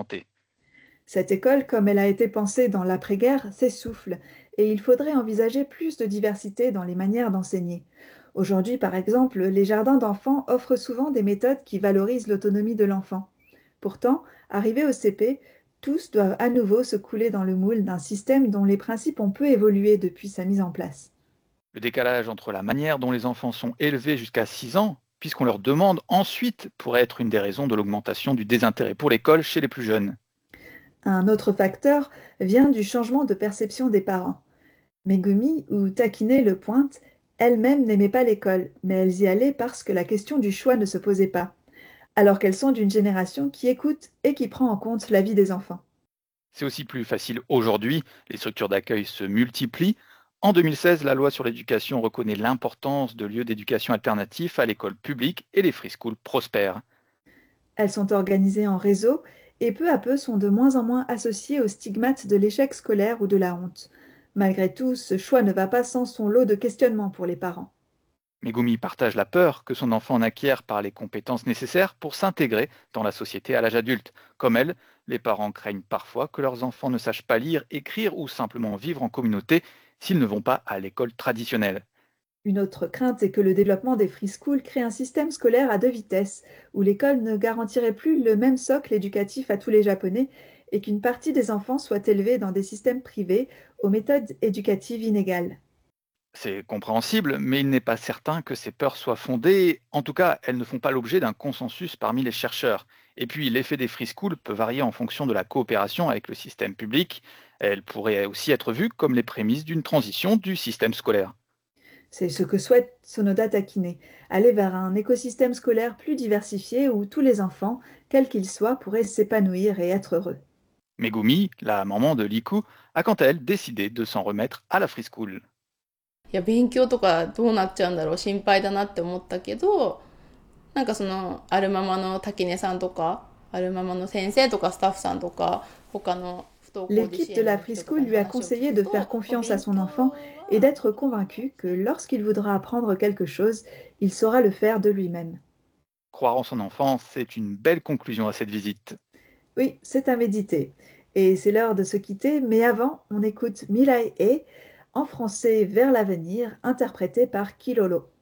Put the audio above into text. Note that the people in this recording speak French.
santé. Cette école, comme elle a été pensée dans l'après-guerre, s'essouffle et il faudrait envisager plus de diversité dans les manières d'enseigner. Aujourd'hui, par exemple, les jardins d'enfants offrent souvent des méthodes qui valorisent l'autonomie de l'enfant. Pourtant, arrivés au CP, tous doivent à nouveau se couler dans le moule d'un système dont les principes ont peu évolué depuis sa mise en place. Le décalage entre la manière dont les enfants sont élevés jusqu'à 6 ans, puisqu'on leur demande ensuite, pourrait être une des raisons de l'augmentation du désintérêt pour l'école chez les plus jeunes. Un autre facteur vient du changement de perception des parents. Megumi ou Takine le pointe, elles-mêmes n'aimaient pas l'école, mais elles y allaient parce que la question du choix ne se posait pas, alors qu'elles sont d'une génération qui écoute et qui prend en compte la vie des enfants. C'est aussi plus facile aujourd'hui, les structures d'accueil se multiplient. En 2016, la loi sur l'éducation reconnaît l'importance de lieux d'éducation alternatifs à l'école publique et les free schools prospèrent. Elles sont organisées en réseau et peu à peu sont de moins en moins associées au stigmate de l'échec scolaire ou de la honte. Malgré tout, ce choix ne va pas sans son lot de questionnements pour les parents. Megumi partage la peur que son enfant n'acquiert par les compétences nécessaires pour s'intégrer dans la société à l'âge adulte. Comme elle, les parents craignent parfois que leurs enfants ne sachent pas lire, écrire ou simplement vivre en communauté s'ils ne vont pas à l'école traditionnelle. Une autre crainte est que le développement des free schools crée un système scolaire à deux vitesses, où l'école ne garantirait plus le même socle éducatif à tous les Japonais et qu'une partie des enfants soit élevée dans des systèmes privés aux méthodes éducatives inégales. C'est compréhensible, mais il n'est pas certain que ces peurs soient fondées. En tout cas, elles ne font pas l'objet d'un consensus parmi les chercheurs. Et puis, l'effet des free schools peut varier en fonction de la coopération avec le système public. Elle pourrait aussi être vue comme les prémices d'une transition du système scolaire. C'est ce que souhaite Sonoda Takine, aller vers un écosystème scolaire plus diversifié où tous les enfants, quels qu'ils soient, pourraient s'épanouir et être heureux. Megumi, la maman de Liku, a quant à elle décidé de s'en remettre à la free school. いや、勉強とかどうなっちゃうんだろう、心配だなって思ったけど、なんかその、あるままの滝根さんとか、あるままの先生とかスタッフさんとか、他の不登校児支 L'équipe de 援 la の人とか preschool に lui a 話を聞 conseillé く de faire と、 confiance à 勉 son 強 enfant et は d'être convaincu que lorsqu'il voudra apprendre quelque chose, il saura le faire de lui-même. Croire en son enfant, c'est une belle conclusion à cette visite. Oui, c'est à méditer. Et c'est l'heure de se quitter, mais avant, on écoute Mirai E en français Vers l'avenir, interprété par Kilolo.